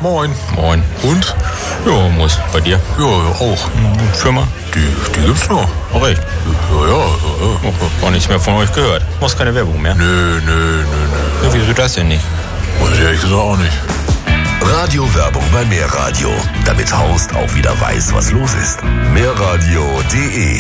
Moin. Moin. Und? Ja, muss. Bei dir? Ja, auch. Firma? Die gibt's noch. Auch recht. Ja. Oh, nichts mehr von euch gehört. Muss keine Werbung mehr. Nö. Ja, wieso das denn nicht? Weiß ich ehrlich gesagt auch nicht. Radiowerbung bei Mehrradio. Damit Horst auch wieder weiß, was los ist. Mehrradio.de